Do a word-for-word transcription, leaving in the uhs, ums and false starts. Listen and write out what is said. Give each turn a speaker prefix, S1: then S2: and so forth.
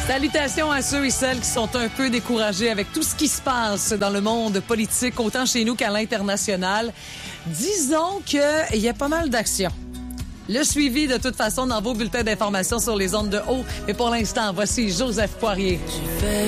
S1: Salutations à ceux et celles qui sont un peu découragés avec tout ce qui se passe dans le monde politique, autant chez nous qu'à l'international. Disons qu'il y a pas mal d'actions. Le suivi, de toute façon, dans vos bulletins d'information sur les ondes de haut. Mais pour l'instant, voici Joseph Poirier.